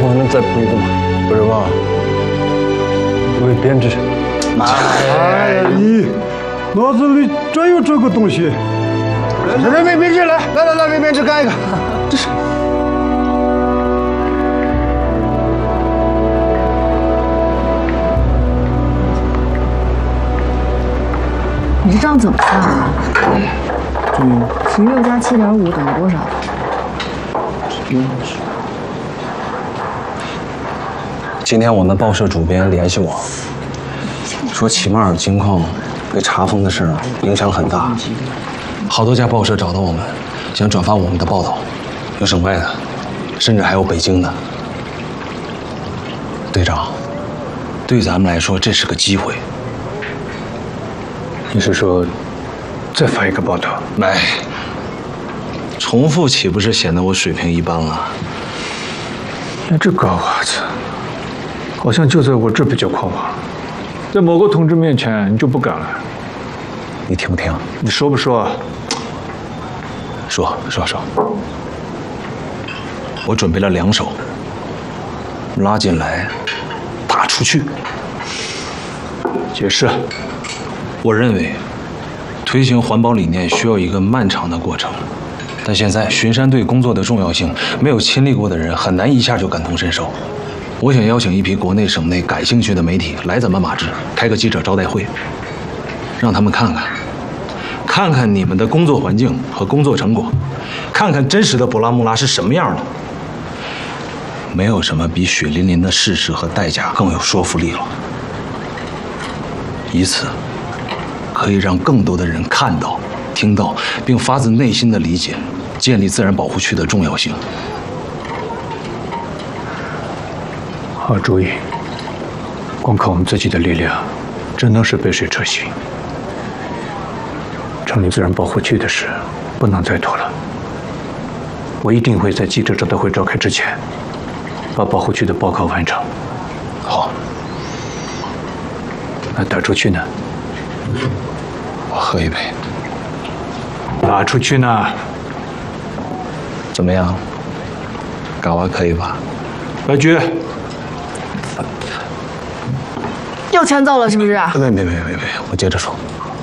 况还能再补一个吗？ 不是吗？ 为编制。 哎，你脑子里真有这个东西？ 来，编制来，为编制干一个。这是。 你这账怎么算啊？16加7.5等于多少？ 今天我们报社主编联系我，说齐马尔金矿被查封的事影响很大，好多家报社找到我们，想转发我们的报道，有省外的，甚至还有北京的。队长，对咱们来说这是个机会。 你是说，再发一个报道？ 哎，重复岂不是显得我水平一般了？ 那这高娃子，好像就在我这比较夸吧，在某个同志面前你就不敢了。 你听不听？ 你说不说啊？ 说。我准备了2手，拉进来，打出去。 解释。 我认为，推行环保理念需要一个漫长的过程，但现在巡山队工作的重要性，没有亲历过的人很难一下就感同身受。我想邀请一批国内省内感兴趣的媒体来咱们马治开个记者招待会，让他们看看你们的工作环境和工作成果，看看真实的博拉木拉是什么样的。没有什么比血淋淋的事实和代价更有说服力了，以此可以让更多的人看到、听到，并发自内心的理解建立自然保护区的重要性。 好主意。光靠我们自己的力量，只能是杯水车薪。成立自然保护区的事，不能再拖了。我一定会在记者招待会召开之前，把保护区的报告完成。 好。 那打出去呢？ 我喝一杯。 打出去呢？ 怎么样？嘎娃可以吧？ 白菊， 又欠揍了是不是？ 别，我接着说。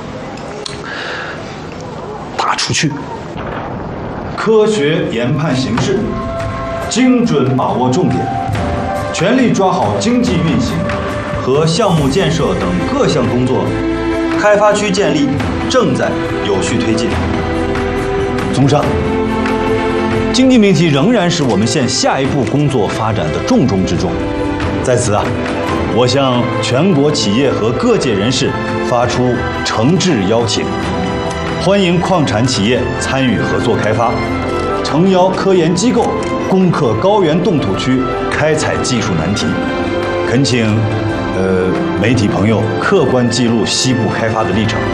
打出去。 科学研判形势，精准把握重点，全力抓好经济运行和项目建设等各项工作，开发区建立正在有序推进。综上，经济命题仍然是我们县下一步工作发展的重中之重。在此我向全国企业和各界人士发出诚挚邀请，欢迎矿产企业参与合作开发，诚邀科研机构攻克高原冻土区开采技术难题，恳请媒体朋友客观记录西部开发的历程。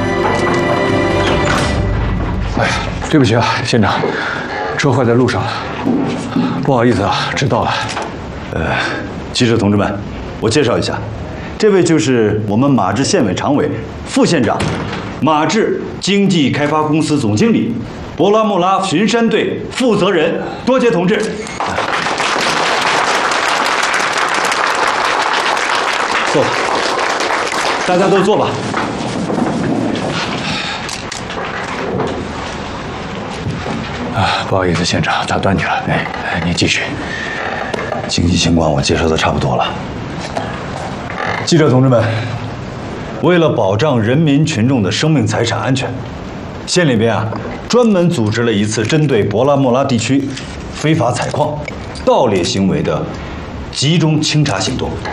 哎，对不起啊，县长，车坏在路上了，不好意思啊，迟到了。 记者同志们，我介绍一下，这位就是我们马治县委常委、副县长、马治经济开发公司总经理、博拉木拉巡山队负责人多杰同志。坐吧，大家都坐吧。 不好意思，县长，打断你了。你继续。 经济情况我介绍的差不多了。记者同志们，为了保障人民群众的生命财产安全，县里边专门组织了一次针对博拉莫拉地区非法采矿、盗猎行为的集中清查行动。